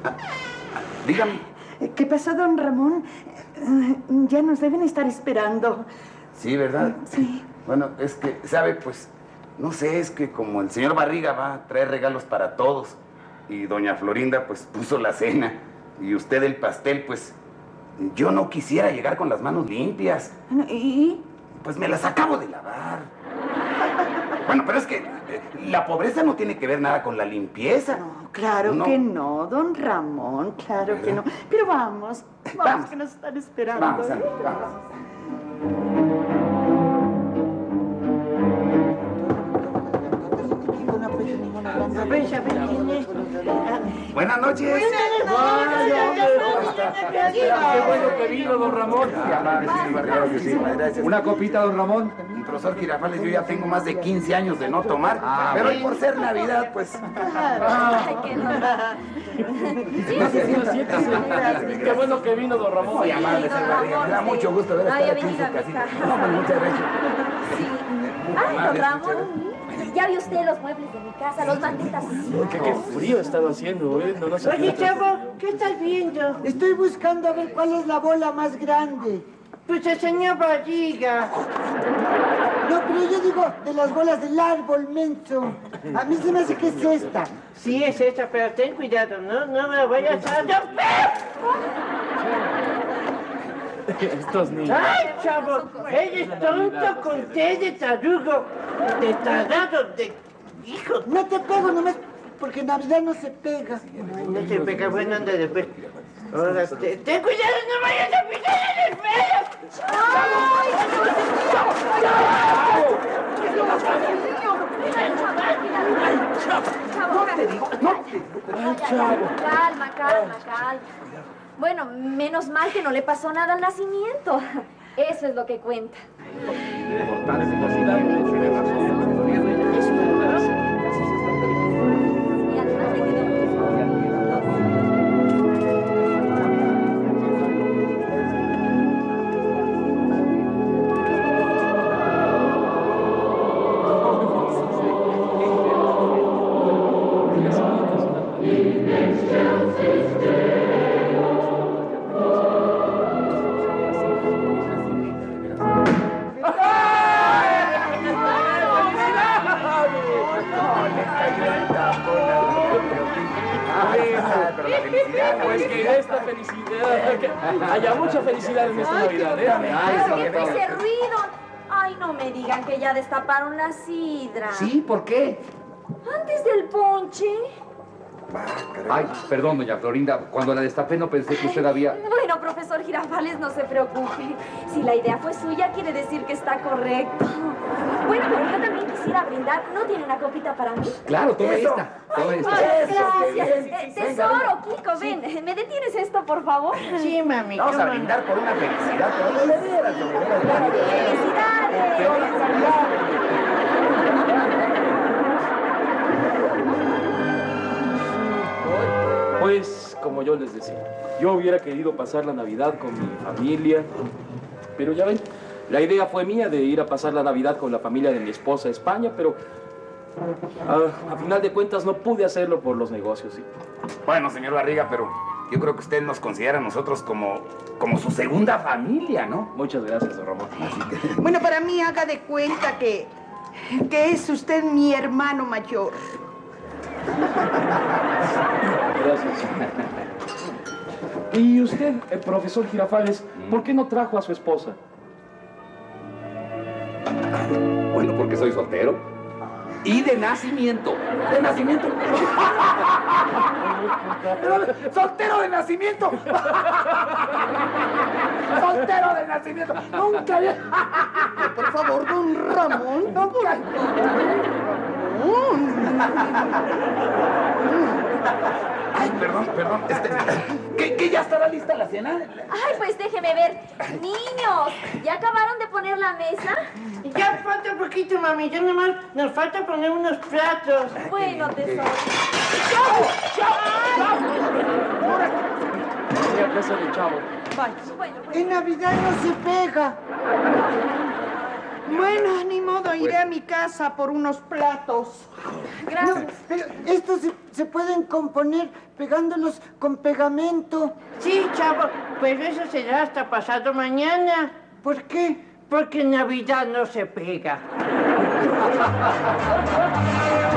Dígame. ¿Qué pasó, don Ramón? Ya nos deben estar esperando. Sí, ¿verdad? Sí. Bueno, es que, ¿sabe? Pues, no sé, es que como el señor Barriga va a traer regalos para todos y doña Florinda, pues, puso la cena y usted el pastel, pues, yo no quisiera llegar con las manos limpias. ¿Y? Pues me las acabo de lavar. Bueno, pero es que la pobreza no tiene que ver nada con la limpieza. No, claro que no, don Ramón, claro que no. Pero vamos, que nos están esperando. Vamos. Buenas noches. Qué bueno que vino, don Ramón. Una copita, don Ramón. Profesor Girafales, yo ya tengo más de 15 años de no tomar, pero hoy por ser Navidad, pues... Ay, qué Siéntese. Qué bueno que vino, don Ramón. Muy amable, señor Barriga. Me da mucho gusto ver estar aquí en su casita. Muchas gracias. Ay, don Ramón, ya vio usted los muebles de mi casa, los manditas. Qué frío ha estado haciendo, ¿eh? No sé. Oye, chavo, ¿qué estás viendo? Estoy buscando a ver cuál es la bola más grande. Pues el señor Barriga. No, pero yo digo de las bolas del árbol, menso. A mí se me hace que es esta. Sí, es esta, pero ten cuidado, no me la vayas a romper. Estos niños. ¡Ay, chavo! Eres tonto con té de tarugo, de tarado, de... ¡Hijo! No te pego nomás porque en Navidad no se pega. No se pega, bueno, anda después. Ahora, ten cuidado, no vayas a pisar en el pelo. ¡Ay, Calma. Bueno, menos mal que no le pasó nada al nacimiento. Eso es lo que cuenta. Pues que esta felicidad, haya mucha felicidad en esta Navidad, ¿eh? Claro, ¿qué fue ese ruido? Ay, no me digan que ya destaparon la sidra. ¿Sí? ¿Por qué? Antes del ponche. Ay, perdón, doña Florinda. Cuando la destapé no pensé que usted había... Bueno, profesor Girafales, no se preocupe. Si la idea fue suya, quiere decir que está correcto. Bueno, pero yo también quisiera brindar. ¿No tiene una copita para mí? Claro, tome esta. Tome esta. Gracias. Tesoro, Kiko, ven. ¿Me detienes esto, por favor? Sí, mami. Vamos a brindar por una felicidad, pero de veras. ¡Felicidades! Pues, como yo les decía, yo hubiera querido pasar la Navidad con mi familia, pero ya ven, la idea fue mía de ir a pasar la Navidad con la familia de mi esposa a España, pero a final de cuentas no pude hacerlo por los negocios, ¿sí? Bueno, señor Barriga, pero yo creo que usted nos considera a nosotros como su segunda familia, ¿no? Muchas gracias, don Ramón. Bueno, para mí haga de cuenta que es usted mi hermano mayor. Gracias. Y usted, el profesor Girafales, ¿por qué no trajo a su esposa? Bueno, porque soy soltero. Y de nacimiento. De nacimiento. ¡Soltero de nacimiento! ¡Soltero de nacimiento! Nunca había... Por favor, don Ramón. Nunca... Ay, perdón. ¿Que ya estará lista la cena? Ay, pues déjeme ver. Niños, ¿ya acabaron de poner la mesa? Ya falta un poquito, mami. Ya nomás nos falta poner unos platos. Bueno, tesoro. Voy a casa de Chavo. Bueno, pues... En Navidad no se pega. Bueno, ni modo, iré a mi casa por unos platos. Gracias. Pero esto se pueden componer pegándolos con pegamento. Sí, chavo, pero eso será hasta pasado mañana. ¿Por qué? Porque en Navidad no se pega.